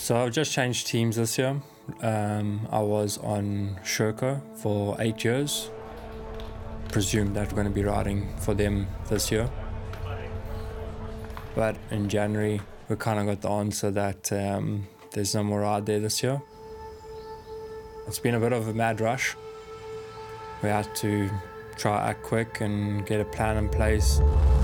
So I've just changed teams this year. I was on Sherco for 8 years. Presumed that we're going to be riding for them this year. But in January, we kind of got the answer that there's no more ride there this year. It's been a bit of a mad rush. We had to try act quick and get a plan in place.